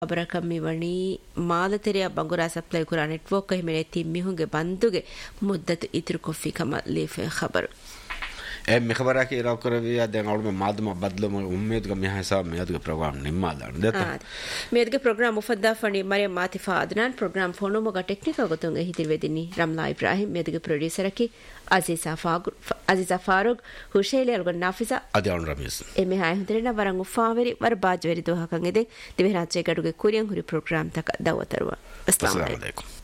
ಅಬರಕಮ್ಮಿ ವಣಿ ಮಾಲತೆರೆಯ ಬಂಗುರಾ supply ಕುರಾ network ಹಿಮೆನೆ ತಿಮ್ಮಿಹುಂಗೆ ಬಂದುಗೆ ಮುದ್ದತು ಇತಿರು ಕೊಫಿ ಕಮ ಲೀಫೆ ಖಬರ್ mi khabara ki iraw karawiya den awme madma badlum ummid ga miha sa miyadga program nimmadan deta miyadga program mufadda fani maryam matifa adnan program phono moga technical gotun e hitir wedini ramla ibrahim miyadga producer ki aziza farug hushaili algon nafiza adyan ramis eme hay hunderena waran ufaveri war bajveri dohakan eden dive rajye gaduge kuriyan huri program tak dawatarwa assalamu alaikum